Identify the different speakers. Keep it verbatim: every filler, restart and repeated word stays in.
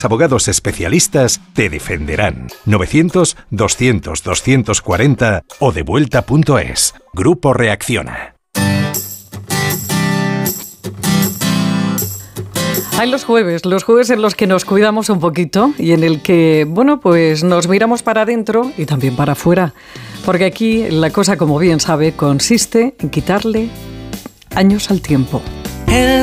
Speaker 1: Abogados especialistas te defenderán. novecientos, doscientos, doscientos cuarenta o devuelta punto es. Grupo Reacciona.
Speaker 2: Hay los jueves, los jueves en los que nos cuidamos un poquito y en el que, bueno, pues nos miramos para adentro y también para afuera. Porque aquí la cosa, como bien sabe, consiste en quitarle años al tiempo.